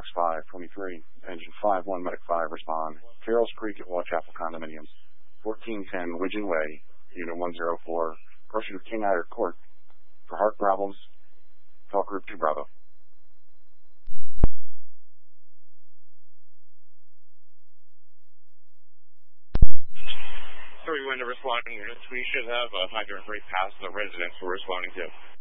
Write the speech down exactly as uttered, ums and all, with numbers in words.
Fox five twenty-three, Engine five one, Medic five, respond. Carroll's Creek at Whitechapel Condominiums, fourteen ten Widgeon Way, Unit one oh four, approaching King Ider Court. For heart problems, call Group two Bravo. Three window responding units. We should have a hydrant right past the residence we're responding to.